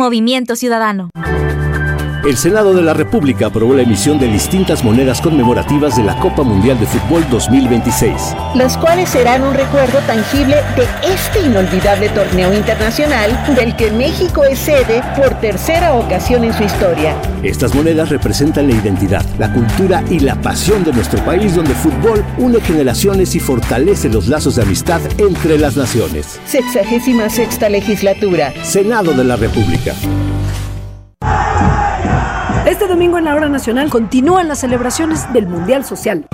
Movimiento Ciudadano. El Senado de la República aprobó la emisión de distintas monedas conmemorativas de la Copa Mundial de Fútbol 2026. Las cuales serán un recuerdo tangible de este inolvidable torneo internacional del que México es sede por tercera ocasión en su historia. Estas monedas representan la identidad, la cultura y la pasión de nuestro país, donde el fútbol une generaciones y fortalece los lazos de amistad entre las naciones. 66ª legislatura. Senado de la República. Este domingo en la Hora Nacional continúan las celebraciones del Mundial Social.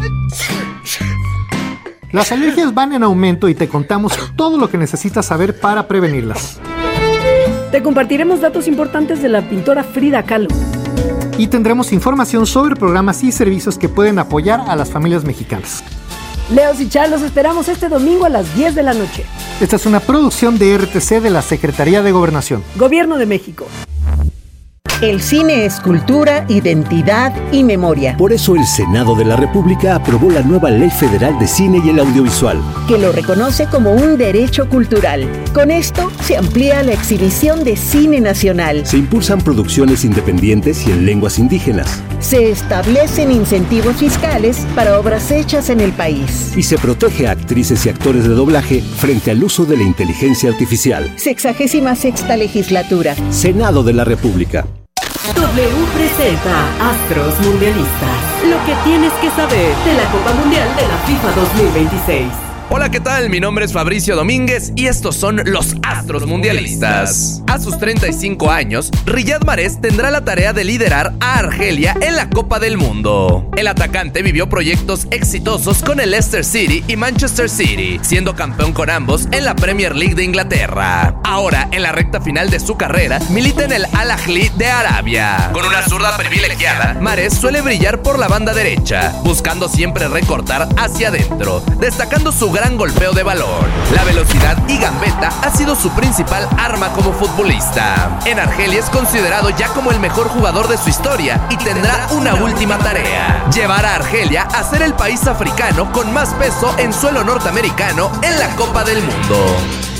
Las alergias van en aumento y te contamos todo lo que necesitas saber para prevenirlas. Te compartiremos datos importantes de la pintora Frida Kahlo. Y tendremos información sobre programas y servicios que pueden apoyar a las familias mexicanas. Leos y Char, los esperamos este domingo a las 10 de la noche. Esta es una producción de RTC de la Secretaría de Gobernación. Gobierno de México. El cine es cultura, identidad y memoria. Por eso el Senado de la República aprobó la nueva Ley Federal de Cine y el Audiovisual, que lo reconoce como un derecho cultural. Con esto se amplía la exhibición de cine nacional. Se impulsan producciones independientes y en lenguas indígenas. Se establecen incentivos fiscales para obras hechas en el país. Y se protege a actrices y actores de doblaje frente al uso de la inteligencia artificial. 66ª legislatura. Senado de la República. W presenta Astros Mundialistas. Lo que tienes que saber de la Copa Mundial de la FIFA 2026. Hola, ¿qué tal? Mi nombre es Fabricio Domínguez y estos son los Astros Mundialistas. A sus 35 años, Riyad Mahrez tendrá la tarea de liderar a Argelia en la Copa del Mundo. El atacante vivió proyectos exitosos con el Leicester City y Manchester City, siendo campeón con ambos en la Premier League de Inglaterra. Ahora, en la recta final de su carrera, milita en el Al Ahly de Arabia. Con una zurda privilegiada, Mahrez suele brillar por la banda derecha, buscando siempre recortar hacia adentro, destacando su gran golpeo de balón. La velocidad y gambeta ha sido su principal arma como futbolista. En Argelia es considerado ya como el mejor jugador de su historia y tendrá una última tarea: llevar a Argelia a ser el país africano con más peso en suelo norteamericano en la Copa del Mundo.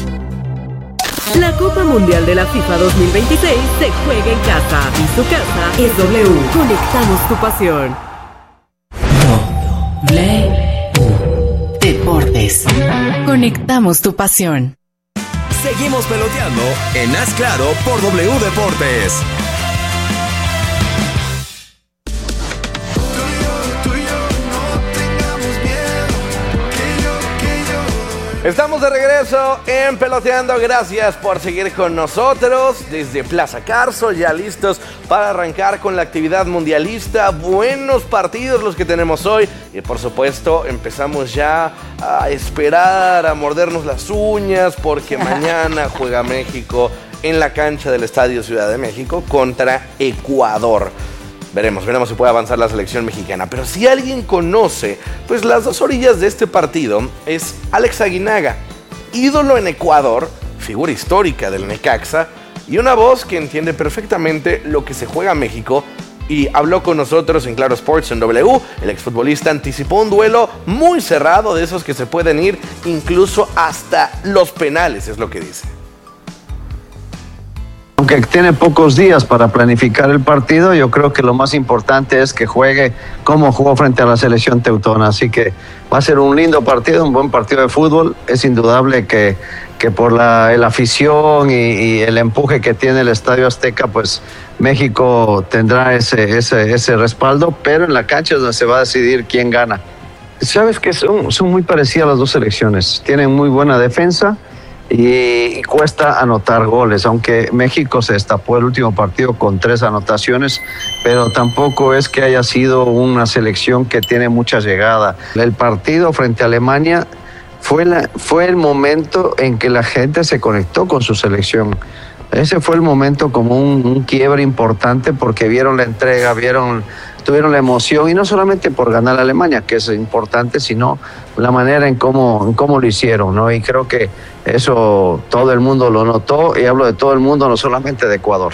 La Copa Mundial de la FIFA 2026 se juega en casa y su casa es W. Conectamos tu pasión. Deportes. Conectamos tu pasión. Seguimos peloteando en Haz Claro por W Deportes. Estamos de regreso en Peloteando. Gracias por seguir con nosotros desde Plaza Carso, ya listos para arrancar con la actividad mundialista. Buenos partidos los que tenemos hoy y por supuesto empezamos ya a esperar, a mordernos las uñas, porque mañana juega México en la cancha del Estadio Ciudad de México contra Ecuador. Veremos si puede avanzar la selección mexicana. Pero si alguien conoce pues las dos orillas de este partido, es Alex Aguinaga, ídolo en Ecuador, figura histórica del Necaxa y una voz que entiende perfectamente lo que se juega en México. Y habló con nosotros en Claro Sports en W. El exfutbolista anticipó un duelo muy cerrado, de esos que se pueden ir incluso hasta los penales, es lo que dice. Aunque tiene pocos días para planificar el partido, yo creo que lo más importante es que juegue como jugó frente a la selección teutona. Así que va a ser un lindo partido, un buen partido de fútbol. Es indudable que por la afición y el empuje que tiene el Estadio Azteca, pues México tendrá ese respaldo, pero en la cancha es donde se va a decidir quién gana. Sabes que son muy parecidas las dos selecciones, tienen muy buena defensa y cuesta anotar goles, aunque México se destapó el último partido con 3 anotaciones, pero tampoco es que haya sido una selección que tiene mucha llegada. El partido frente a Alemania fue el momento en que la gente se conectó con su selección. Ese fue el momento como un quiebre importante, porque vieron la entrega, tuvieron la emoción, y no solamente por ganar a Alemania, que es importante, sino la manera en cómo lo hicieron, ¿no? Y creo que eso todo el mundo lo notó, y hablo de todo el mundo, no solamente de Ecuador.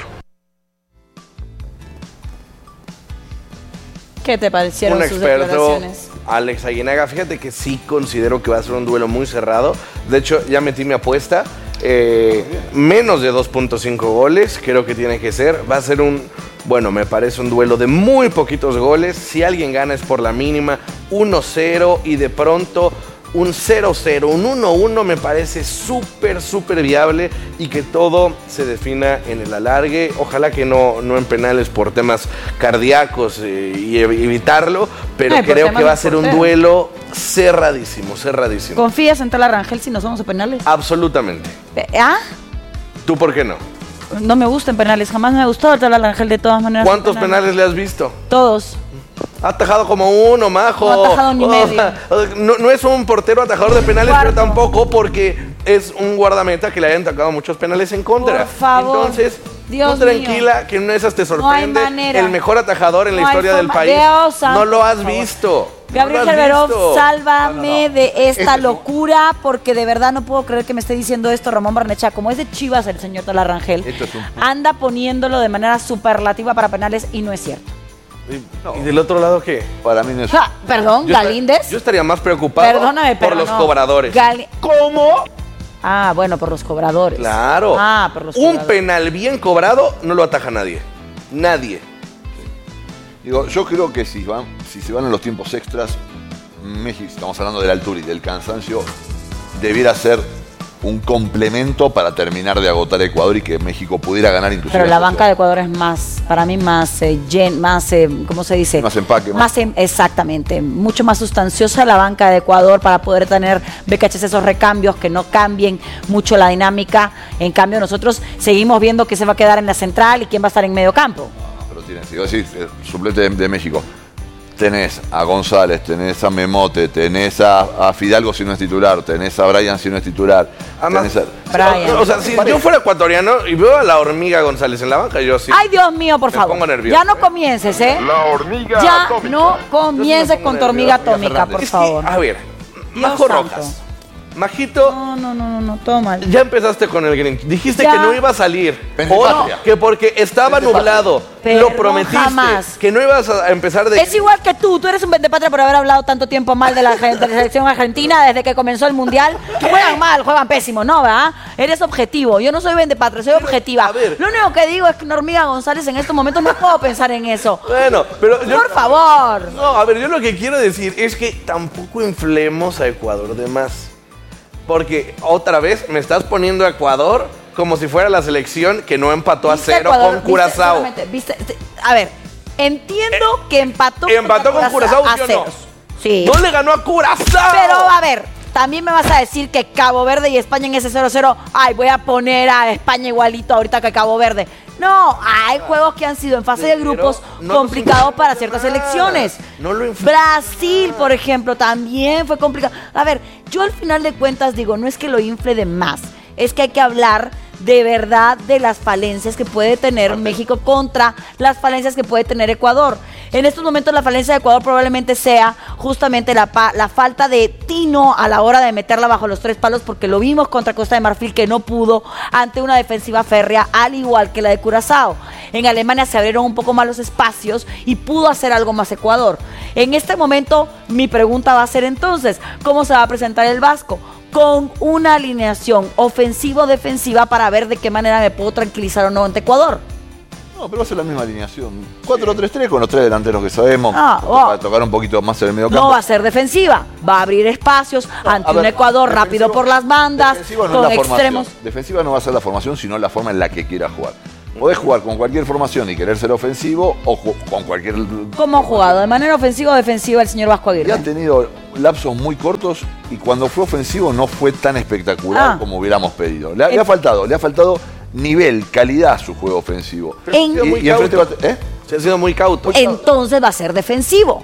¿Qué te parecieron sus declaraciones? Alex Aguinaga, fíjate que sí considero que va a ser un duelo muy cerrado. De hecho, ya metí mi apuesta. menos de 2.5 goles, creo que tiene que ser. Va a ser me parece un duelo de muy poquitos goles. Si alguien gana es por la mínima, 1-0 y de pronto un 0-0, un 1-1 me parece súper viable y que todo se defina en el alargue. Ojalá que no en penales por temas cardíacos y evitarlo, pero creo que va a ser un duelo cerradísimo. ¿Confías en Tala Rangel si nos vamos a penales? Absolutamente. ¿Ah? ¿Tú por qué no? No me gusta en penales, jamás me ha gustado Tala Rangel de todas maneras. ¿Cuántos penales le has visto? Todos. Ha atajado como uno, majo. No ha atajado ni medio. No es un portero atajador de penales, pero tampoco porque es un guardameta que le hayan tocado muchos penales en contra. Por favor. Entonces, Dios tú tranquila, mío. que en una de esas te sorprende. No hay manera. El mejor atajador en la historia del país. Dios, no lo has visto. Gabriel Gerberov, sálvame de esta locura, porque de verdad no puedo creer que me esté diciendo esto Ramón Barnechea. Como es de Chivas el señor Tala Rangel, anda poniéndolo de manera superlativa para penales y no es cierto. ¿Y del otro lado qué? Para mí no es... Perdón, Galíndez. Yo estaría más preocupado por los cobradores. ¿Cómo? Ah, bueno, por los cobradores. Claro. Ah, por los cobradores. Un penal bien cobrado no lo ataja nadie. Nadie. Digo, yo creo que si se van a los tiempos extras, México, estamos hablando de la altura y del cansancio, debiera ser un complemento para terminar de agotar Ecuador y que México pudiera ganar inclusive. Pero la banca de Ecuador es más, para mí más, ¿cómo se dice? Más empaque. Exactamente, mucho más sustanciosa la banca de Ecuador para poder tener, BKHs, esos recambios que no cambien mucho la dinámica. En cambio, nosotros seguimos viendo que se va a quedar en la central y quién va a estar en medio campo. Pero tienes, digo, sí, suplente de México. Tenés a González, tenés a Memote, tenés a Fidalgo si no es titular, tenés a Brian si no es titular. Además, o sea, si yo fuera ecuatoriano y veo a la hormiga González en la banca, yo sí. Ay, Dios mío, por favor. Me pongo nervioso. Ya no comiences, ¿eh? La hormiga ya atómica. no comiences con tu hormiga atómica, por favor. A ver, Majo Rojas. Majito. No, todo mal. Ya empezaste con el Grinch. Dijiste que no iba a salir. Patria. Que porque estaba nublado. Lo prometiste. Jamás. Que no ibas a empezar de... Es igual que tú eres un vendepatria por haber hablado tanto tiempo mal de la selección argentina desde que comenzó el Mundial. Juegan mal, juegan pésimo, ¿no? ¿Verdad? Eres objetivo. Yo no soy vendepatria, soy objetiva. Lo único que digo es que Hormiga González en estos momentos no puedo pensar en eso. Bueno, pero... Por favor. No, a ver, yo lo que quiero decir es que tampoco inflemos a Ecuador de más. Porque otra vez me estás poniendo a Ecuador como si fuera la selección que no empató a 0 con Curazao. A ver, entiendo que empató con Curazao a ceros. Sí. No le ganó a Curazao. Pero a ver, también me vas a decir que Cabo Verde y España en ese 0-0, ay, voy a poner a España igualito ahorita que Cabo Verde. No, hay juegos que han sido en fase de grupos complicados para ciertas selecciones. Brasil, por ejemplo, también fue complicado. A ver, yo al final de cuentas digo, no es que lo infle de más, es que hay que hablar de verdad de las falencias que puede tener México contra las falencias que puede tener Ecuador. En estos momentos la falencia de Ecuador probablemente sea justamente la falta de tino a la hora de meterla bajo los 3 palos, porque lo vimos contra Costa de Marfil que no pudo ante una defensiva férrea, al igual que la de Curazao. En Alemania se abrieron un poco más los espacios y pudo hacer algo más Ecuador. En este momento mi pregunta va a ser entonces, ¿cómo se va a presentar el Vasco? Con una alineación ofensivo-defensiva para ver de qué manera me puedo tranquilizar o no ante Ecuador. No, pero va a ser la misma alineación. 4-3-3 con los 3 delanteros que sabemos. Para tocar un poquito más en el medio campo. No va a ser defensiva, va a abrir espacios ante un Ecuador rápido por las bandas, con extremos. Defensiva no va a ser la formación, sino la forma en la que quiera jugar. Podés jugar con cualquier formación y querer ser ofensivo o con cualquier... ¿Cómo ha jugado? ¿De manera ofensiva o defensiva el señor Vasco Aguirre? Ya ha tenido lapsos muy cortos y cuando fue ofensivo no fue tan espectacular como hubiéramos pedido. Le ha faltado nivel, calidad a su juego ofensivo. Y enfrente se ha sido muy cauto. Entonces va a ser defensivo.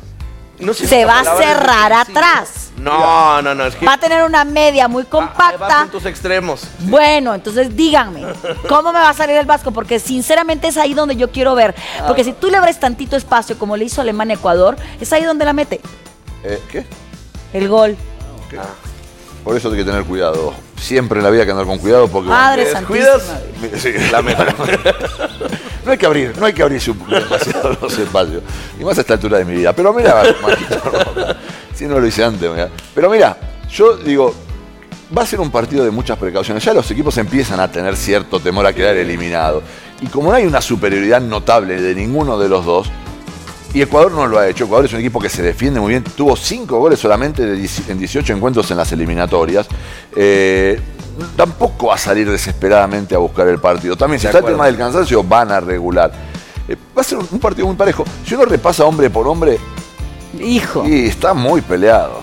No sé, se va a cerrar atrás. No, es que... Va a tener una media muy compacta. Va con tus extremos. Bueno, entonces díganme, ¿cómo me va a salir el Vasco? Porque sinceramente es ahí donde yo quiero ver. Porque si tú le abres tantito espacio como le hizo Alemania a Ecuador, es ahí donde la mete. ¿Qué? El gol. Okay. Por eso hay que tener cuidado. Siempre en la vida hay que andar con cuidado porque... Madre santísima. Sí, la meta. No hay que abrir demasiado los espacios. Y más a esta altura de mi vida. Pero mira, Marquito, si no lo hice antes. Mira. Pero mira, yo digo, va a ser un partido de muchas precauciones. Ya los equipos empiezan a tener cierto temor a quedar eliminados. Y como no hay una superioridad notable de ninguno de los dos, y Ecuador no lo ha hecho. Ecuador es un equipo que se defiende muy bien. Tuvo 5 goles solamente en 18 encuentros en las eliminatorias. Tampoco va a salir desesperadamente a buscar el partido. También, si está el tema del cansancio, van a regular. Va a ser un partido muy parejo. Si uno repasa hombre por hombre, y está muy peleado.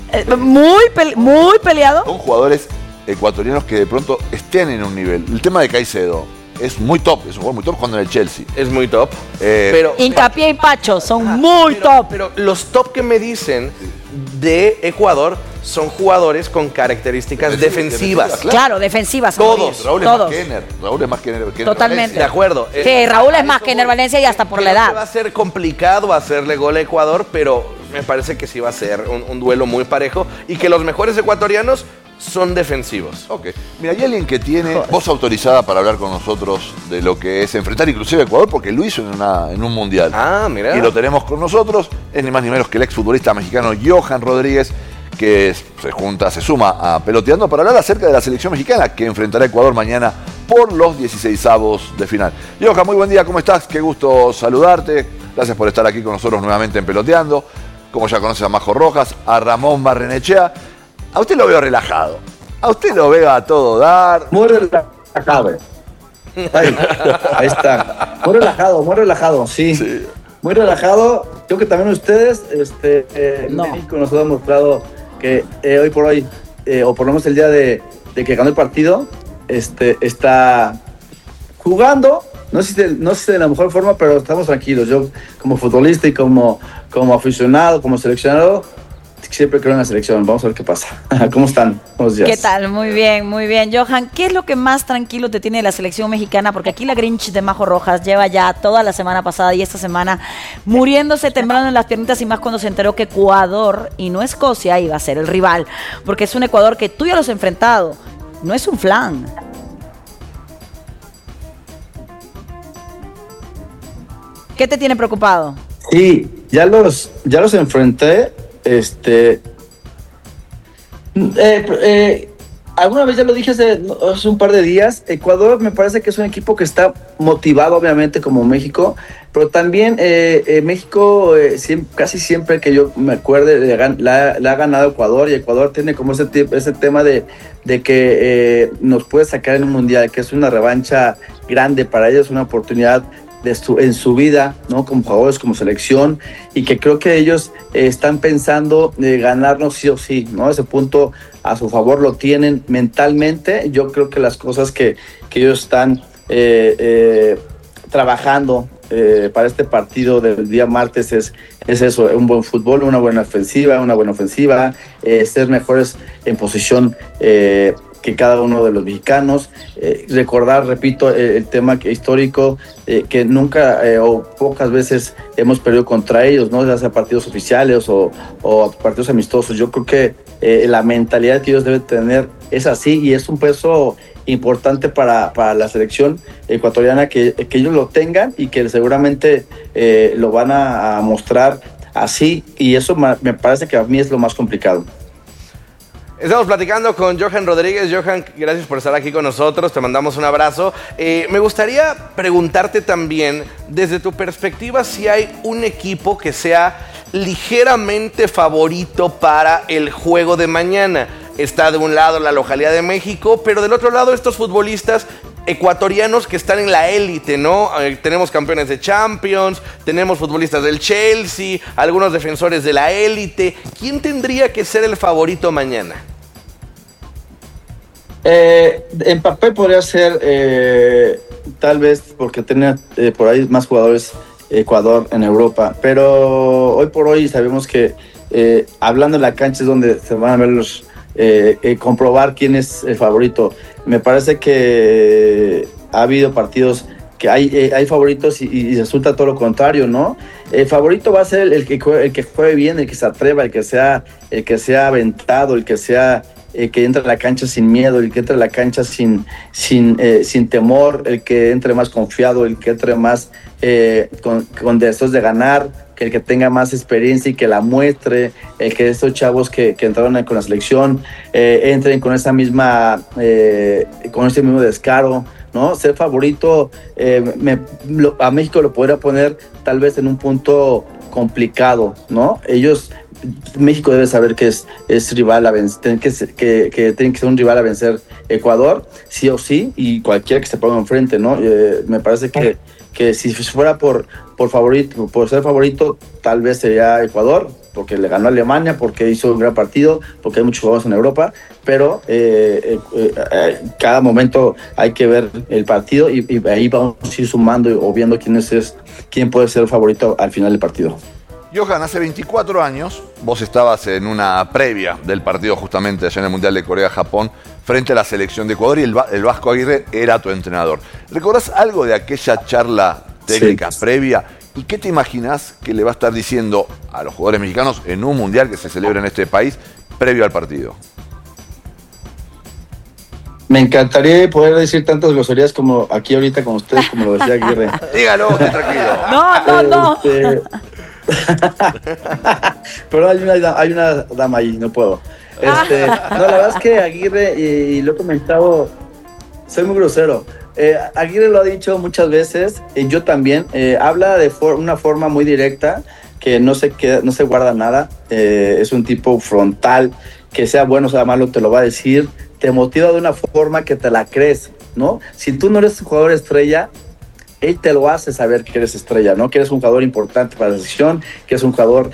Muy peleado. Son jugadores ecuatorianos que de pronto estén en un nivel. El tema de Caicedo es muy top, es un jugador muy top jugando en el Chelsea. Es muy top. Pero Hincapié y Pacho son muy top. Pero los top que me dicen de Ecuador son jugadores con características defensivas. Claro, defensivas. Todos. Raúl Todos. es más Kenner. Totalmente. De acuerdo. Sí, Raúl es más Kenner Valencia y hasta por la edad. Va a ser complicado hacerle gol a Ecuador, pero me parece que sí va a ser un duelo muy parejo y que los mejores ecuatorianos son defensivos. Ok. Mira, hay alguien que tiene voz autorizada para hablar con nosotros de lo que es enfrentar inclusive a Ecuador, porque lo hizo en un mundial. Ah, mira. Y lo tenemos con nosotros. Es ni más ni menos que el exfutbolista mexicano Johan Rodríguez, que se suma a Peloteando para hablar acerca de la selección mexicana que enfrentará a Ecuador mañana por los 16avos de final. Johan, muy buen día, ¿cómo estás? Qué gusto saludarte. Gracias por estar aquí con nosotros nuevamente en Peloteando. Como ya conoces a Majo Rojas, a Ramón Barrenechea. A usted lo veo relajado. A usted lo veo a todo dar. Muy relajado. Ahí está. Muy relajado, sí. Muy relajado. Creo que también ustedes, México nos ha demostrado que hoy por hoy, o por lo menos el día de que ganó el partido, está jugando. No sé si de la mejor forma, pero estamos tranquilos. Yo, como futbolista y como aficionado, como seleccionado, siempre creo en la selección. Vamos a ver qué pasa. ¿Cómo están? Buenos días. ¿Qué tal? Muy bien, muy bien. Johan, ¿qué es lo que más tranquilo te tiene de la selección mexicana? Porque aquí la Grinch de Majo Rojas lleva ya toda la semana pasada y esta semana muriéndose, temblando en las piernitas, y más cuando se enteró que Ecuador, y no Escocia, iba a ser el rival. Porque es un Ecuador que tú ya lo has enfrentado. No es un flan. ¿Qué te tiene preocupado? Sí, ya los enfrenté. Alguna vez ya lo dije hace un par de días. Ecuador me parece que es un equipo que está motivado, obviamente, como México, pero también México casi siempre que yo me acuerde le ha ganado Ecuador, y Ecuador tiene como ese tema de que nos puede sacar en un mundial, que es una revancha grande para ellos, una oportunidad en su vida, ¿no? Como jugadores, como selección, y que creo que ellos están pensando ganarnos sí o sí, ¿no? Ese punto a su favor lo tienen mentalmente. Yo creo que las cosas que ellos están trabajando para este partido del día martes es eso, un buen fútbol, una buena ofensiva, ser mejores en posición que cada uno de los mexicanos, recordar, repito, el tema histórico que nunca o pocas veces hemos perdido contra ellos, ¿no? Ya sea partidos oficiales o partidos amistosos. Yo creo que la mentalidad que ellos deben tener es así, y es un peso importante para la selección ecuatoriana que ellos lo tengan, y que seguramente lo van a mostrar así, y eso me parece que a mí es lo más complicado. Estamos platicando con Johan Rodríguez. Johan, gracias por estar aquí con nosotros, te mandamos un abrazo. Me gustaría preguntarte también, desde tu perspectiva, si hay un equipo que sea ligeramente favorito para el juego de mañana. Está de un lado la localidad de México, pero del otro lado estos futbolistas ecuatorianos que están en la élite, ¿no? Tenemos campeones de Champions, tenemos futbolistas del Chelsea, algunos defensores de la élite. ¿Quién tendría que ser el favorito mañana? En papel podría ser, tal vez, porque tenía por ahí más jugadores Ecuador en Europa, pero hoy por hoy sabemos que hablando en la cancha es donde se van a ver comprobar quién es el favorito. Me parece que ha habido partidos que hay favoritos y resulta todo lo contrario, ¿no? El favorito va a ser el que juegue bien, el que se atreva, el que sea aventado, el que sea que entre a la cancha sin miedo, el que entre a la cancha sin temor, el que entre más confiado, el que entre más con deseos de ganar, que el que tenga más experiencia y que la muestre, que estos chavos que entraron con la selección entren con esa misma, con ese mismo descaro, ¿no? Ser favorito, a México lo podría poner tal vez en un punto complicado, ¿no? México debe saber que es rival a vencer, que tiene que ser un rival a vencer Ecuador, sí o sí, y cualquiera que se ponga enfrente, ¿no? Me parece que si fuera por ser favorito, tal vez sería Ecuador, porque le ganó a Alemania, porque hizo un gran partido, porque hay muchos jugadores en Europa, pero cada momento hay que ver el partido y ahí vamos a ir sumando o viendo quién puede ser el favorito al final del partido. Johan, hace 24 años vos estabas en una previa del partido justamente allá en el Mundial de Corea-Japón frente a la selección de Ecuador y el Vasco Aguirre era tu entrenador. ¿Recordás algo de aquella charla técnica previa? ¿Y qué te imaginás que le va a estar diciendo a los jugadores mexicanos en un Mundial que se celebra en este país previo al partido? Me encantaría poder decir tantas groserías como aquí ahorita con ustedes, como lo decía Aguirre. Dígalo, tranquilo. No. Pero hay una dama ahí, no puedo. No, la verdad es que Aguirre, y lo he comentado, soy muy grosero. Aguirre lo ha dicho muchas veces, yo también. Habla de una forma muy directa, que no se guarda nada. Es un tipo frontal, que sea bueno o sea malo, te lo va a decir. Te motiva de una forma que te la crees, ¿no? Si tú no eres un jugador estrella, él te lo hace saber que eres estrella, ¿no? Que eres un jugador importante para la selección, que eres un jugador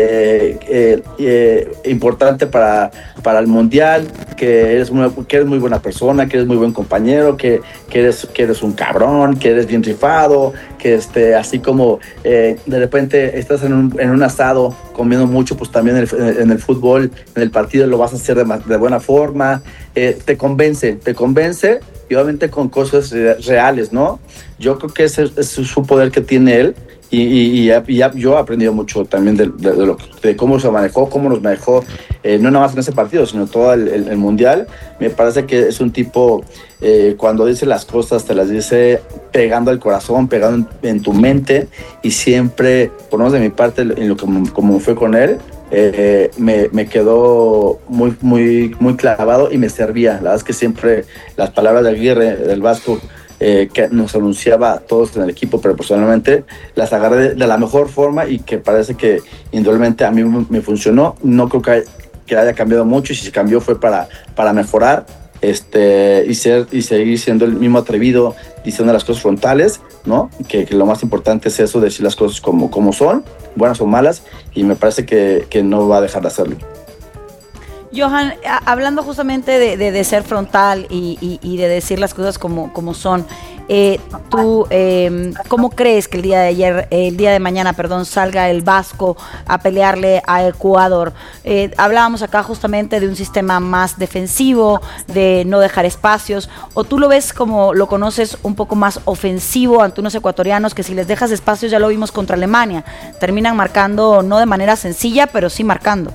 importante para el Mundial, que eres muy buena persona, que eres muy buen compañero, que eres un cabrón, que eres bien rifado, que así como de repente estás en un asado comiendo mucho, pues también en el fútbol, en el partido lo vas a hacer de buena forma. Te convence y obviamente con cosas reales, ¿no? Yo creo que ese es su poder que tiene él y yo he aprendido mucho también de cómo se manejó, cómo nos manejó, no nada más en ese partido, sino todo el Mundial. Me parece que es un tipo, cuando dice las cosas, te las dice pegando al corazón, pegando en tu mente, y siempre, por lo menos de mi parte, en lo como fue con él, me quedó muy, muy, muy clavado y me servía. La verdad es que siempre las palabras de Aguirre, del Vasco, que nos anunciaba a todos en el equipo, pero personalmente las agarré de la mejor forma y que parece que indudablemente a mí me funcionó. No creo que haya cambiado mucho, y si cambió fue para mejorar y seguir siendo el mismo atrevido, diciendo las cosas frontales, ¿no? Que lo más importante es eso, decir las cosas como son, buenas o malas, y me parece que no va a dejar de hacerlo. Johan, hablando justamente de ser frontal y de decir las cosas como son, tú, ¿cómo crees que el día de mañana, salga el Vasco a pelearle a Ecuador? Hablábamos acá justamente de un sistema más defensivo, de no dejar espacios, o tú lo ves como lo conoces un poco más ofensivo ante unos ecuatorianos que si les dejas espacios, ya lo vimos contra Alemania, terminan marcando no de manera sencilla, pero sí marcando.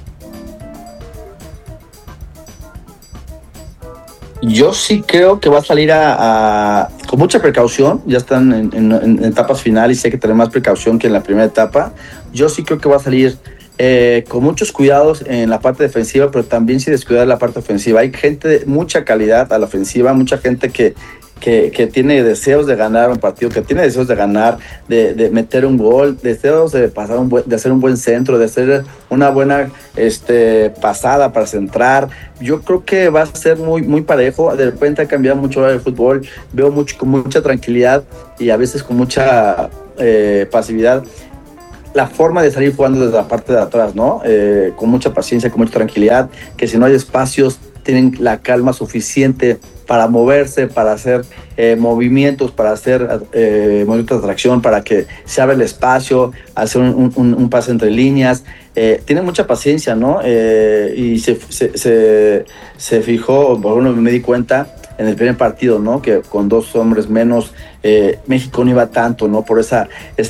Yo sí creo que va a salir con mucha precaución. Ya están en etapas finales y hay que tener más precaución que en la primera etapa. Yo sí creo que va a salir con muchos cuidados en la parte defensiva, pero también sin descuidar la parte ofensiva. Hay gente de mucha calidad a la ofensiva, mucha gente que tiene deseos de ganar un partido, que tiene deseos de ganar, de meter un gol, deseos de de hacer un buen centro, de hacer una buena pasada para centrar. Yo creo que va a ser muy, muy parejo. De repente ha cambiado mucho el fútbol. Veo con mucha tranquilidad y a veces con mucha pasividad la forma de salir jugando desde la parte de atrás, ¿no? Con mucha paciencia, con mucha tranquilidad, que si no hay espacios, tienen la calma suficiente para moverse, para hacer movimientos, para hacer movimientos de atracción, para que se abra el espacio, hacer un pase entre líneas. Tienen mucha paciencia, ¿no? Y se fijó, por ejemplo, me di cuenta en el primer partido, ¿no? Que con 2 hombres menos, México no iba tanto, ¿no? Por esa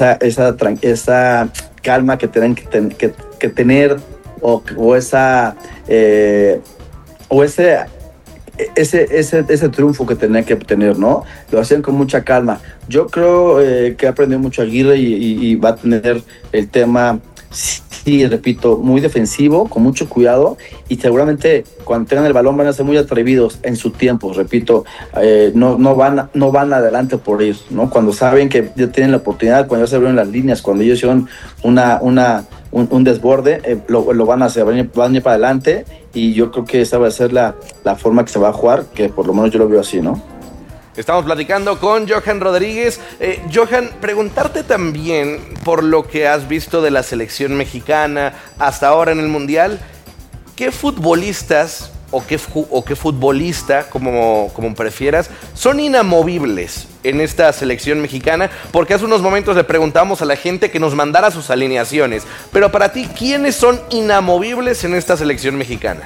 calma que tienen que tener, o ese ese triunfo que tenía que obtener, ¿no? Lo hacían con mucha calma. Yo creo que ha aprendido mucho Aguirre y va a tener el tema, sí, repito, muy defensivo, con mucho cuidado, y seguramente cuando tengan el balón van a ser muy atrevidos en su tiempo, repito, no van adelante por ir, ¿no? Cuando saben que ya tienen la oportunidad, cuando ya se abrieron las líneas, cuando ellos hicieron un desborde, lo van a hacer, van a ir para adelante, y yo creo que esa va a ser la forma que se va a jugar, que por lo menos yo lo veo así, ¿no? Estamos platicando con Johan Rodríguez. Johan, preguntarte también por lo que has visto de la selección mexicana hasta ahora en el Mundial, ¿qué futbolistas o qué futbolista, como prefieras, son inamovibles en esta selección mexicana? Porque hace unos momentos le preguntamos a la gente que nos mandara sus alineaciones, pero para ti, ¿quiénes son inamovibles en esta selección mexicana?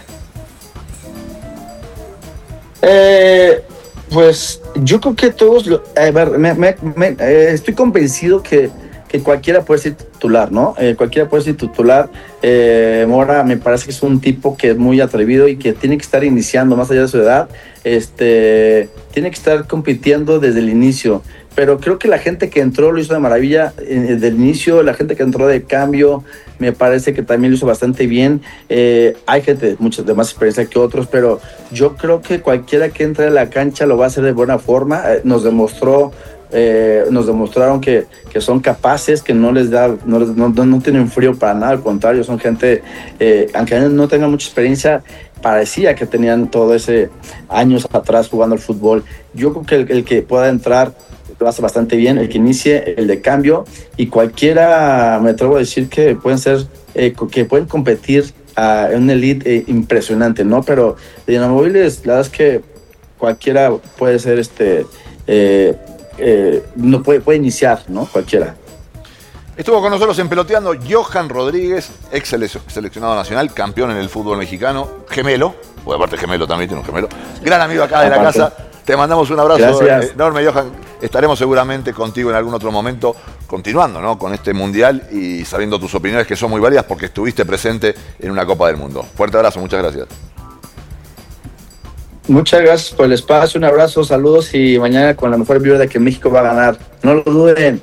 Pues yo creo que todos, estoy convencido que cualquiera puede ser titular, ¿no? Cualquiera puede ser titular. Mora me parece que es un tipo que es muy atrevido y que tiene que estar iniciando más allá de su edad. Tiene que estar compitiendo desde el inicio. Pero creo que la gente que entró lo hizo de maravilla desde el inicio. La gente que entró de cambio me parece que también lo hizo bastante bien. Hay gente de más experiencia que otros, pero yo creo que cualquiera que entre a la cancha lo va a hacer de buena forma. Nos demostraron que son capaces, que no tienen frío para nada, al contrario, son gente, aunque no tengan mucha experiencia, parecía que tenían todo ese años atrás jugando al fútbol. Yo creo que el que pueda entrar lo hace bastante bien, el que inicie, el de cambio, y cualquiera, me atrevo a decir que que pueden competir en una elite impresionante, ¿no? Pero de inamovibles, la verdad es que cualquiera puede ser no puede iniciar, ¿no? Cualquiera. Estuvo con nosotros en Peloteando Johan Rodríguez, ex seleccionado nacional, campeón en el fútbol mexicano, gemelo, porque aparte gemelo también tiene un gemelo, gran amigo acá de la casa. Te mandamos un abrazo enorme, Johan. Estaremos seguramente contigo en algún otro momento, continuando, ¿no?, con este mundial y sabiendo tus opiniones, que son muy válidas porque estuviste presente en una Copa del Mundo. Fuerte abrazo, muchas gracias. Muchas gracias por el espacio, un abrazo, saludos, y mañana con la mejor vibra de que México va a ganar. No lo duden.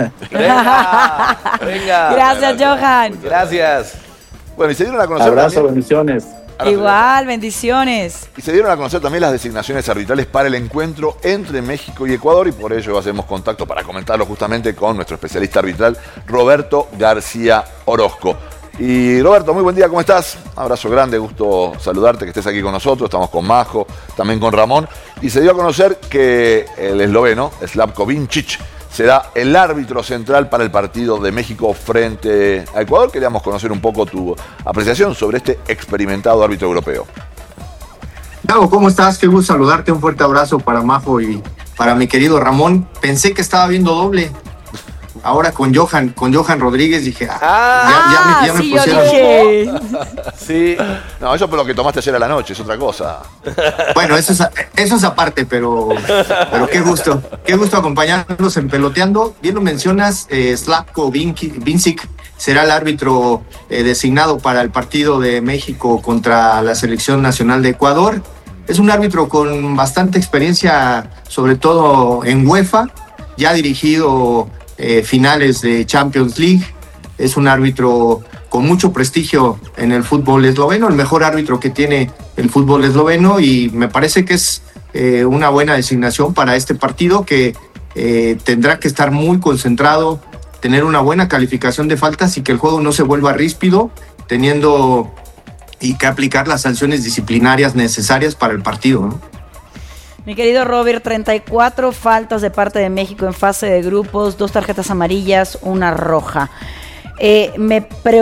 Venga. Gracias, Johan. Gracias. Bueno, y se dieron a conocer. Abrazo, también, bendiciones. Igual, bendiciones. Y se dieron a conocer también las designaciones arbitrales para el encuentro entre México y Ecuador, y por ello hacemos contacto para comentarlo justamente con nuestro especialista arbitral, Roberto García Orozco. Y Roberto, muy buen día, ¿cómo estás? Abrazo grande, gusto saludarte, que estés aquí con nosotros. Estamos con Majo, también con Ramón. Y se dio a conocer que el esloveno, Slavko Vincic, será el árbitro central para el partido de México frente a Ecuador. Queríamos conocer un poco tu apreciación sobre este experimentado árbitro europeo. Gabo, ¿cómo estás? Qué gusto saludarte. Un fuerte abrazo para Majo y para mi querido Ramón. Pensé que estaba viendo doble. Ahora con Johan Rodríguez dije, ya me sí, pusieron. Sí. No, eso por lo que tomaste ayer a la noche, es otra cosa. Bueno, eso es aparte, pero qué gusto acompañarnos en Peloteando. Bien lo mencionas, Slavko Vincic será el árbitro designado para el partido de México contra la Selección Nacional de Ecuador. Es un árbitro con bastante experiencia, sobre todo en UEFA, ya ha dirigido finales de Champions League. Es un árbitro con mucho prestigio en el fútbol esloveno, el mejor árbitro que tiene el fútbol esloveno, y me parece que es una buena designación para este partido, que tendrá que estar muy concentrado, tener una buena calificación de faltas y que el juego no se vuelva ríspido, teniendo y que aplicar las sanciones disciplinarias necesarias para el partido, ¿no? Mi querido Robert, 34 faltas de parte de México en fase de grupos, 2 tarjetas amarillas, 1 roja. Me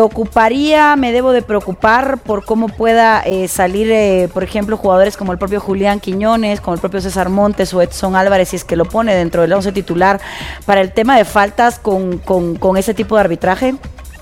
debo de preocupar por cómo pueda salir, por ejemplo, jugadores como el propio Julián Quiñones, como el propio César Montes o Edson Álvarez, si es que lo pone dentro del 11 titular, para el tema de faltas con ese tipo de arbitraje.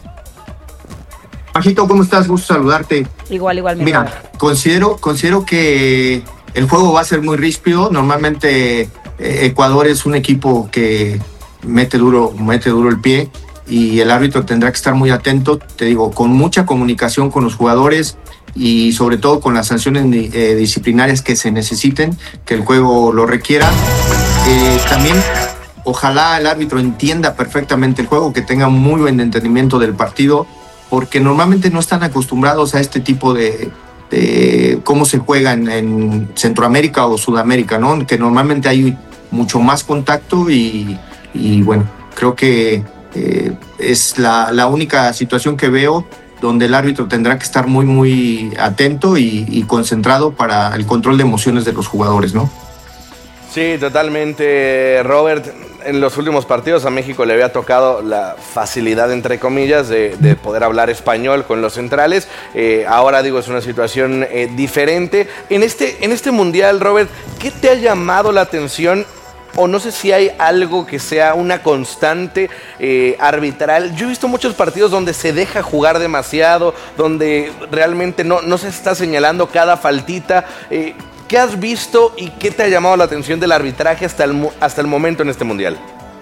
Majito, ¿cómo estás? Gusto saludarte. Igual. Mira, considero que el juego va a ser muy ríspido. Normalmente Ecuador es un equipo que mete duro el pie, y el árbitro tendrá que estar muy atento, te digo, con mucha comunicación con los jugadores, y sobre todo con las sanciones disciplinarias que se necesiten, que el juego lo requiera. También ojalá el árbitro entienda perfectamente el juego, que tenga muy buen entendimiento del partido, porque normalmente no están acostumbrados a este tipo de cómo se juega en Centroamérica o Sudamérica, ¿no? Que normalmente hay mucho más contacto y bueno, creo que es la única situación que veo donde el árbitro tendrá que estar muy, muy atento y concentrado para el control de emociones de los jugadores, ¿no? Sí, totalmente, Robert. En los últimos partidos a México le había tocado la facilidad, entre comillas, de poder hablar español con los centrales. Ahora, digo, es una situación diferente. En este Mundial, Robert, ¿qué te ha llamado la atención? O no sé si hay algo que sea una constante arbitral. Yo he visto muchos partidos donde se deja jugar demasiado, donde realmente no se está señalando cada faltita. ¿Qué has visto y qué te ha llamado la atención del arbitraje hasta el momento en este Mundial?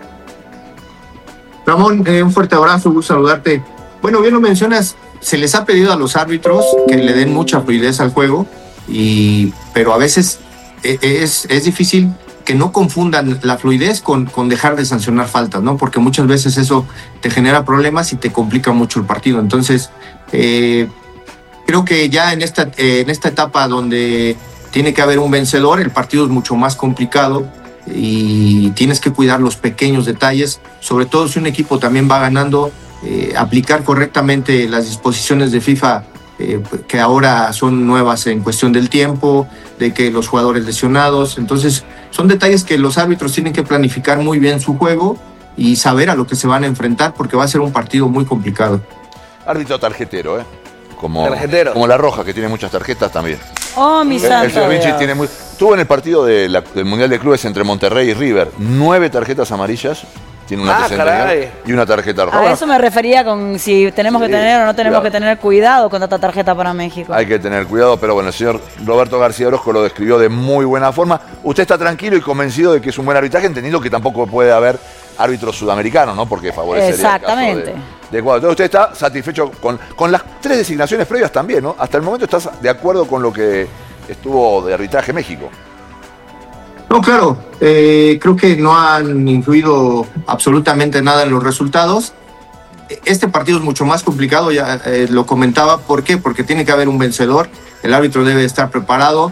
Ramón, un fuerte abrazo, gusto saludarte. Bueno, bien lo mencionas, se les ha pedido a los árbitros que le den mucha fluidez al juego, pero a veces es difícil que no confundan la fluidez con dejar de sancionar faltas, ¿no? Porque muchas veces eso te genera problemas y te complica mucho el partido. Entonces, creo que ya en esta etapa donde tiene que haber un vencedor, el partido es mucho más complicado y tienes que cuidar los pequeños detalles, sobre todo si un equipo también va ganando, aplicar correctamente las disposiciones de FIFA que ahora son nuevas en cuestión del tiempo, de que los jugadores lesionados. Entonces son detalles que los árbitros tienen que planificar muy bien su juego y saber a lo que se van a enfrentar, porque va a ser un partido muy complicado. Árbitro tarjetero, como La Roja, que tiene muchas tarjetas también. Oh, mi santo. Tuvo en el partido del Mundial de Clubes entre Monterrey y River 9 tarjetas amarillas. Tiene una y una tarjeta roja. A eso me refería con si tenemos que tener o no tenemos que tener cuidado con esta tarjeta para México. Hay que tener cuidado, pero bueno, el señor Roberto García Orozco lo describió de muy buena forma. Usted está tranquilo y convencido de que es un buen arbitraje, entendiendo que tampoco puede haber árbitros sudamericanos, ¿no? Porque favorecería exactamente el caso de Ecuador. Entonces usted está satisfecho con las 3 designaciones previas también, ¿no? Hasta el momento estás de acuerdo con lo que estuvo de arbitraje México. No, claro, creo que no han influido absolutamente nada en los resultados. Este partido es mucho más complicado, ya lo comentaba. ¿Por qué? Porque tiene que haber un vencedor, el árbitro debe estar preparado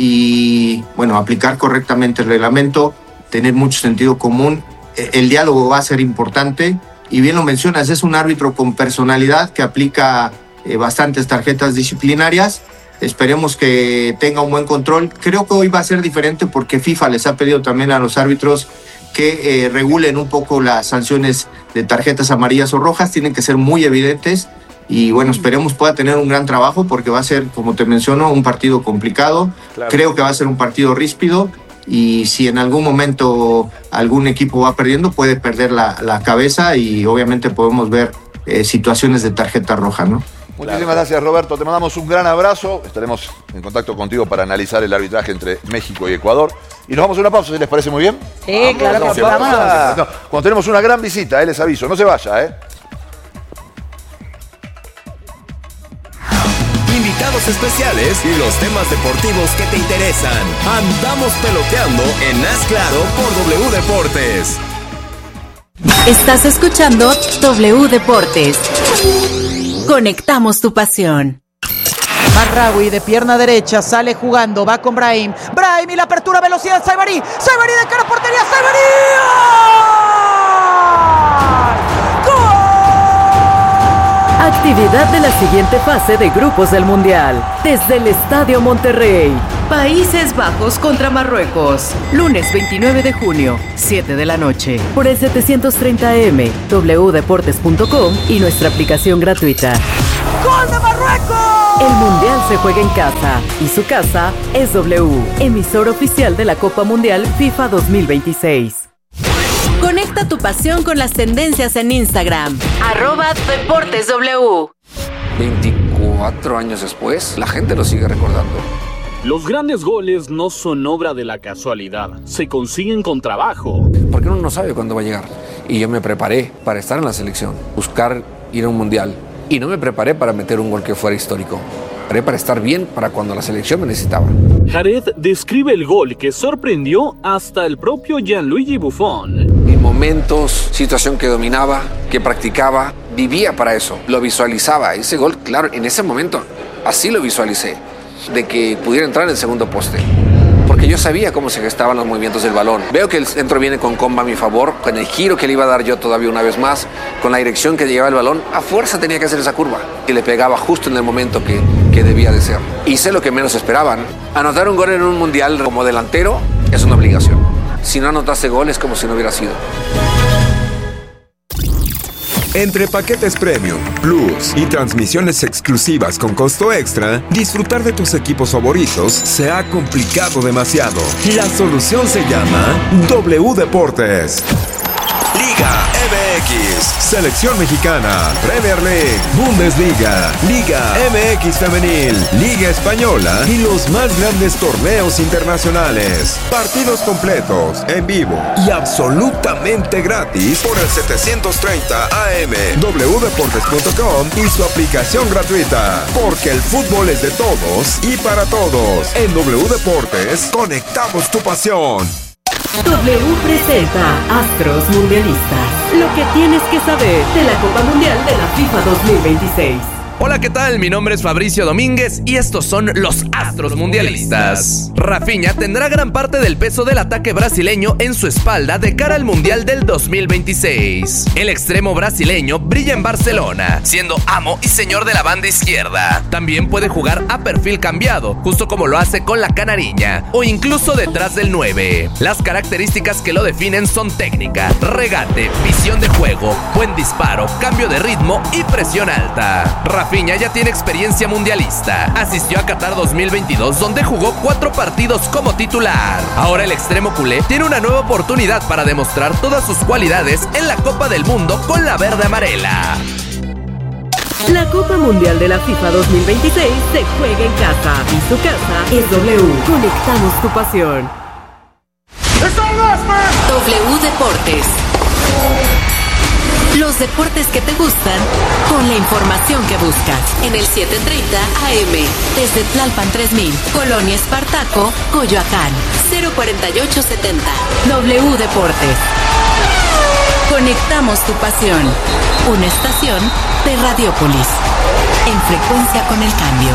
y, bueno, aplicar correctamente el reglamento, tener mucho sentido común. El diálogo va a ser importante y bien lo mencionas, es un árbitro con personalidad que aplica bastantes tarjetas disciplinarias. Esperemos que tenga un buen control. Creo que hoy va a ser diferente porque FIFA les ha pedido también a los árbitros que regulen un poco las sanciones de tarjetas amarillas o rojas. Tienen que ser muy evidentes y bueno, esperemos pueda tener un gran trabajo porque va a ser, como te menciono, un partido complicado. Claro. Creo que va a ser un partido ríspido y si en algún momento algún equipo va perdiendo, puede perder la cabeza y obviamente podemos ver situaciones de tarjeta roja, ¿no? Muchísimas gracias, Roberto. Te mandamos un gran abrazo. Estaremos en contacto contigo para analizar el arbitraje entre México y Ecuador. Y nos vamos a una pausa, ¿si les parece muy bien? Sí, claro que sí. Vámonos. Cuando tenemos una gran visita, les aviso. No se vaya, Invitados especiales y los temas deportivos que te interesan. Andamos peloteando en Haz Claro por W Deportes. Estás escuchando W Deportes. Conectamos tu pasión. Marraoui de pierna derecha sale jugando, va con Brahim. Brahim y la apertura, velocidad, Saibari. Saibari de cara a portería, Saibari. Actividad de la siguiente fase de grupos del Mundial. Desde el Estadio Monterrey. Países Bajos contra Marruecos. Lunes 29 de junio, 7 de la noche. Por el 730M, wdeportes.com y nuestra aplicación gratuita. ¡Gol de Marruecos! El Mundial se juega en casa y su casa es W, emisor oficial de la Copa Mundial FIFA 2026. Conecta tu pasión con las tendencias en Instagram. @DeportesW. 24 años después, la gente lo sigue recordando. Los grandes goles no son obra de la casualidad, se consiguen con trabajo. Porque uno no sabe cuándo va a llegar. Y yo me preparé para estar en la selección, buscar ir a un mundial. Y no me preparé para meter un gol que fuera histórico. preparé para estar bien para cuando la selección me necesitaba. Jared describe el gol que sorprendió hasta el propio Gianluigi Buffon. En momentos, situación que dominaba, que practicaba, vivía para eso, lo visualizaba. Ese gol, claro, en ese momento, así lo visualicé, de que pudiera entrar en el segundo poste. Porque yo sabía cómo se gestaban los movimientos del balón. Veo que el centro viene con comba a mi favor, con el giro que le iba a dar yo todavía una vez más, con la dirección que llevaba el balón, a fuerza tenía que hacer esa curva. Y le pegaba justo en el momento que debía de ser. Hice lo que menos esperaban. Anotar un gol en un mundial como delantero es una obligación. Si no anotaste gol es como si no hubiera sido. Entre paquetes Premium, Plus y transmisiones exclusivas con costo extra, disfrutar de tus equipos favoritos se ha complicado demasiado. La solución se llama W Deportes. Liga MX, Selección Mexicana, Premier League, Bundesliga, Liga MX Femenil, Liga Española y los más grandes torneos internacionales. Partidos completos, en vivo y absolutamente gratis por el 730 AM, wdeportes.com y su aplicación gratuita. Porque el fútbol es de todos y para todos. En W Deportes, conectamos tu pasión. W presenta Astros Mundialistas. Lo que tienes que saber de la Copa Mundial de la FIFA 2026. Hola, ¿qué tal? Mi nombre es Fabricio Domínguez y estos son los Astros Mundialistas. Rafinha tendrá gran parte del peso del ataque brasileño en su espalda de cara al Mundial del 2026. El extremo brasileño brilla en Barcelona, siendo amo y señor de la banda izquierda. También puede jugar a perfil cambiado, justo como lo hace con la canariña, o incluso detrás del 9. Las características que lo definen son técnica, regate, visión de juego, buen disparo, cambio de ritmo y presión alta. Rafinha ya tiene experiencia mundialista. Asistió a Qatar 2022, donde jugó 4 partidos como titular. Ahora el extremo culé tiene una nueva oportunidad para demostrar todas sus cualidades en la Copa del Mundo con la verde amarela. La Copa Mundial de la FIFA 2026 se juega en casa y su casa es W. Conectamos tu pasión. W Deportes. Los deportes que te gustan con la información que buscas. En el 730 AM, desde Tlalpan 3000, Colonia Espartaco, Coyoacán, 04870. W Deportes. Conectamos tu pasión. Una estación de Radiópolis. En frecuencia con el cambio.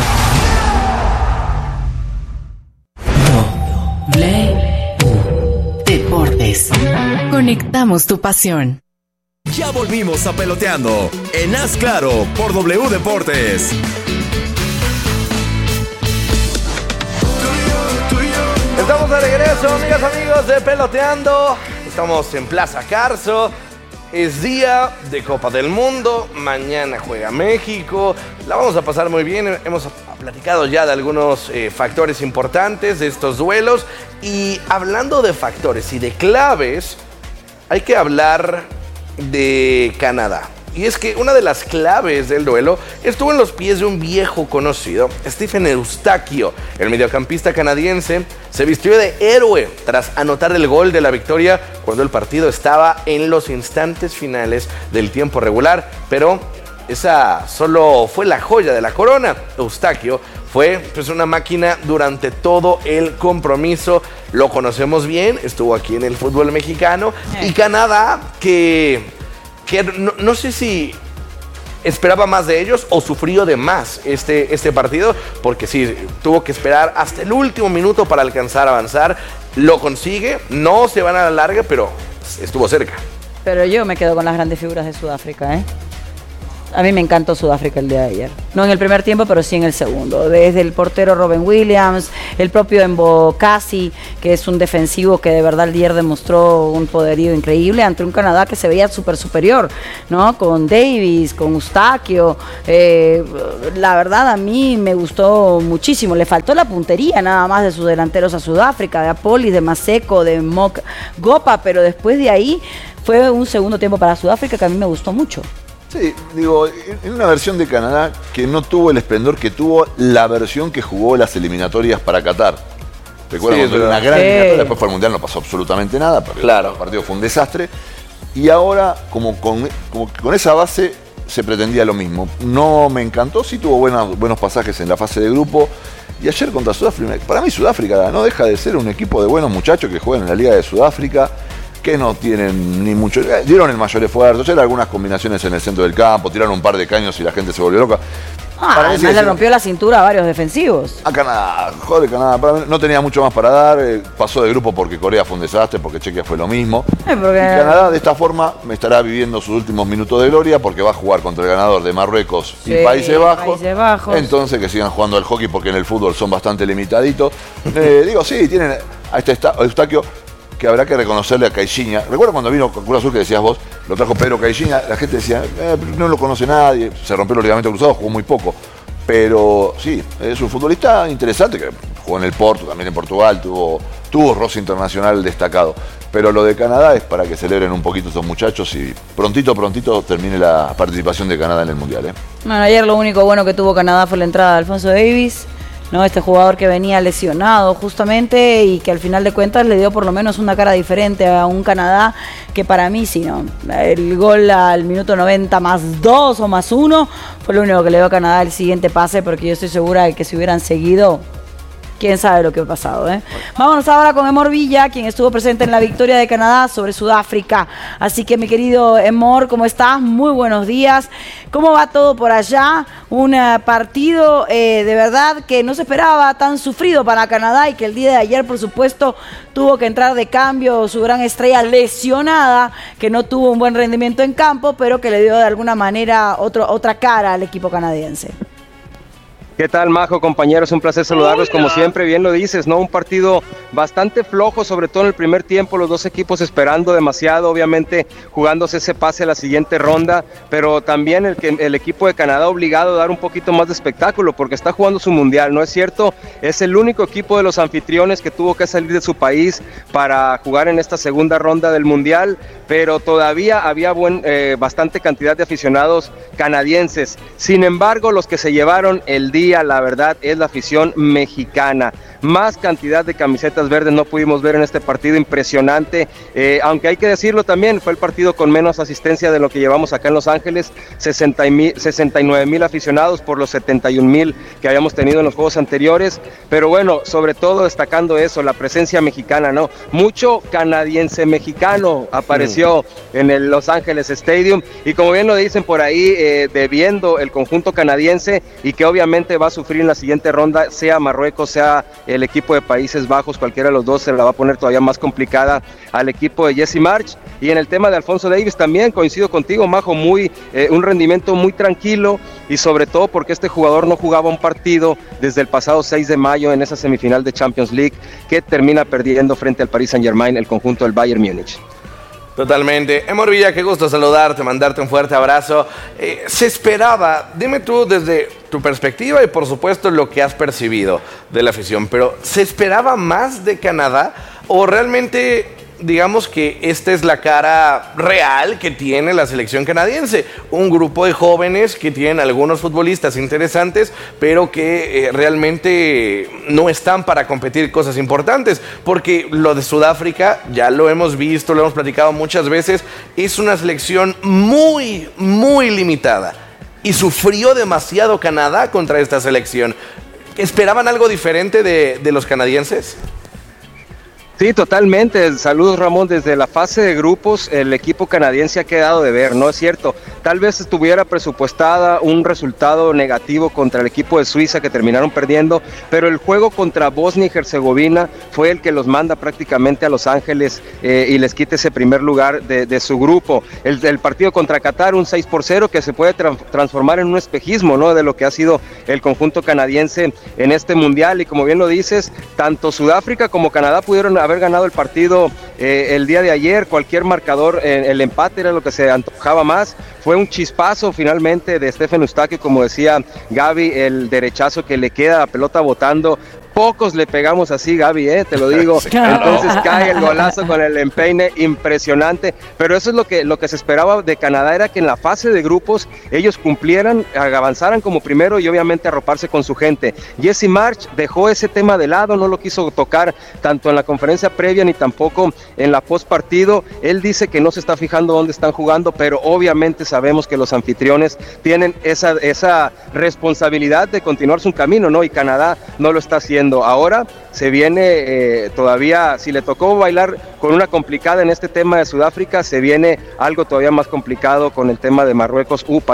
W Deportes. Conectamos tu pasión. Ya volvimos a Peloteando en Haz Claro por W Deportes. Estamos de regreso, amigas, amigos de Peloteando. Estamos en Plaza Carso. Es día de Copa del Mundo. Mañana juega México. La vamos a pasar muy bien. Hemos platicado ya de algunos factores importantes de estos duelos. Y hablando de factores y de claves, hay que hablar de Canadá. Y es que una de las claves del duelo estuvo en los pies de un viejo conocido, Stephen Eustaquio. El mediocampista canadiense se vistió de héroe tras anotar el gol de la victoria cuando el partido estaba en los instantes finales del tiempo regular, pero esa solo fue la joya de la corona. Eustaquio fue una máquina durante todo el compromiso. Lo conocemos bien, estuvo aquí en el fútbol mexicano. Y Canadá, que no sé si esperaba más de ellos o sufrió de más este partido, porque sí, tuvo que esperar hasta el último minuto para alcanzar a avanzar. Lo consigue, no se van a la larga, pero estuvo cerca. Pero yo me quedo con las grandes figuras de Sudáfrica, ¿eh? A mí me encantó Sudáfrica el día de ayer. No en el primer tiempo, pero sí en el segundo. Desde el portero Robin Williams, el propio Mbokasi, que es un defensivo que de verdad ayer demostró un poderío increíble ante un Canadá que se veía súper superior, ¿no? Con Davis, con Eustaquio. La verdad a mí me gustó muchísimo. Le faltó la puntería nada más de sus delanteros a Sudáfrica, de Apolis, de Maseko, de Gopa, pero después de ahí fue un segundo tiempo para Sudáfrica que a mí me gustó mucho. Sí, digo, en una versión de Canadá que no tuvo el esplendor que tuvo la versión que jugó las eliminatorias para Qatar. Recuerdan que era una gran eliminatoria, después fue el Mundial, no pasó absolutamente nada, pero el partido fue un desastre. Y ahora, como con esa base, se pretendía lo mismo. No me encantó, sí tuvo buenos pasajes en la fase de grupo. Y ayer contra Sudáfrica, para mí Sudáfrica no deja de ser un equipo de buenos muchachos que juegan en la Liga de Sudáfrica, que no tienen ni mucho, dieron el mayor esfuerzo, ayer algunas combinaciones en el centro del campo, tiraron un par de caños y la gente se volvió loca. Además le rompió la cintura a varios defensivos. A Canadá, joder, Canadá, para mí no tenía mucho más para dar, pasó de grupo porque Corea fue un desastre, porque Chequia fue lo mismo. Y Canadá de esta forma me estará viviendo sus últimos minutos de gloria porque va a jugar contra el ganador de Marruecos y Países Bajos. Entonces que sigan jugando al hockey porque en el fútbol son bastante limitaditos. Digo, sí, tienen a este Eustaquio que habrá que reconocerle a Caixinha. Recuerdo cuando vino Cruz Azul que decías vos, lo trajo Pedro Caixinha, la gente decía, no lo conoce nadie, se rompió el ligamento cruzado, jugó muy poco. Pero sí, es un futbolista interesante que jugó en el Porto, también en Portugal, tuvo roce internacional destacado. Pero lo de Canadá es para que celebren un poquito estos muchachos y prontito termine la participación de Canadá en el Mundial. Bueno, ayer lo único bueno que tuvo Canadá fue la entrada de Alfonso Davies, ¿no? Este jugador que venía lesionado justamente y que al final de cuentas le dio por lo menos una cara diferente a un Canadá que para mí sí, ¿no? El gol al minuto 90 +2 o +1 fue lo único que le dio a Canadá el siguiente pase, porque yo estoy segura de que si hubieran seguido, quién sabe lo que ha pasado, ¿eh? Vámonos ahora con Emor Villa, quien estuvo presente en la victoria de Canadá sobre Sudáfrica. Así que mi querido Emor, ¿cómo estás? Muy buenos días. ¿Cómo va todo por allá? Un partido de verdad que no se esperaba tan sufrido para Canadá y que el día de ayer, por supuesto, tuvo que entrar de cambio su gran estrella lesionada, que no tuvo un buen rendimiento en campo, pero que le dio de alguna manera otra cara al equipo canadiense. ¿Qué tal, Majo, compañeros? Un placer saludarlos como siempre, bien lo dices, ¿no? Un partido bastante flojo, sobre todo en el primer tiempo, los dos equipos esperando demasiado, obviamente jugándose ese pase a la siguiente ronda, pero también el equipo de Canadá obligado a dar un poquito más de espectáculo porque está jugando su mundial, ¿no es cierto? Es el único equipo de los anfitriones que tuvo que salir de su país para jugar en esta segunda ronda del mundial, pero todavía había bastante cantidad de aficionados canadienses. Sin embargo, los que se llevaron el día, la verdad, es la afición mexicana. Más cantidad de camisetas verdes no pudimos ver en este partido, impresionante, aunque hay que decirlo también, fue el partido con menos asistencia de lo que llevamos acá en Los Ángeles, 69,000 aficionados por los 71,000 que habíamos tenido en los juegos anteriores, pero bueno, sobre todo destacando eso, la presencia mexicana, ¿no? Mucho canadiense mexicano apareció en el Los Ángeles Stadium, y como bien lo dicen por ahí, debiendo el conjunto canadiense, y que obviamente va a sufrir en la siguiente ronda, sea Marruecos, sea el equipo de Países Bajos, cualquiera de los dos se la va a poner todavía más complicada al equipo de Jesse Marsch. Y en el tema de Alfonso Davies también coincido contigo, Majo, un rendimiento muy tranquilo, y sobre todo porque este jugador no jugaba un partido desde el pasado 6 de mayo en esa semifinal de Champions League que termina perdiendo frente al Paris Saint-Germain el conjunto del Bayern Múnich. Totalmente. Emor Villa, qué gusto saludarte, mandarte un fuerte abrazo. Se esperaba, dime tú desde tu perspectiva y por supuesto lo que has percibido de la afición, pero ¿se esperaba más de Canadá o realmente digamos que esta es la cara real que tiene la selección canadiense? Un grupo de jóvenes que tienen algunos futbolistas interesantes, pero que realmente no están para competir cosas importantes, porque lo de Sudáfrica, ya lo hemos visto, lo hemos platicado muchas veces, es una selección muy, muy limitada, y sufrió demasiado Canadá contra esta selección. ¿Esperaban algo diferente de los canadienses? Sí, totalmente. Saludos, Ramón. Desde la fase de grupos, el equipo canadiense ha quedado de ver, ¿no es cierto? Tal vez estuviera presupuestada un resultado negativo contra el equipo de Suiza, que terminaron perdiendo, pero el juego contra Bosnia y Herzegovina fue el que los manda prácticamente a Los Ángeles y les quita ese primer lugar de su grupo. El partido contra Qatar, un 6-0, que se puede transformar en un espejismo, ¿no?, de lo que ha sido el conjunto canadiense en este mundial. Y como bien lo dices, tanto Sudáfrica como Canadá pudieron haber ganado el partido el día de ayer. Cualquier marcador, el empate era lo que se antojaba más. Fue un chispazo finalmente de Stephen Eustaquio, como decía Gaby, el derechazo que le queda, la pelota botando Pocos le pegamos así, Gaby, te lo digo. Entonces cae el golazo con el empeine impresionante. Pero eso es lo que se esperaba de Canadá, era que en la fase de grupos ellos cumplieran, avanzaran como primero y obviamente arroparse con su gente. Jesse Marsch dejó ese tema de lado, no lo quiso tocar tanto en la conferencia previa ni tampoco en la post partido. Él dice que no se está fijando dónde están jugando, pero obviamente sabemos que los anfitriones tienen esa responsabilidad de continuar su camino, ¿no? Y Canadá no lo está haciendo. Ahora se viene todavía, si le tocó bailar con una complicada en este tema de Sudáfrica, se viene algo todavía más complicado con el tema de Marruecos.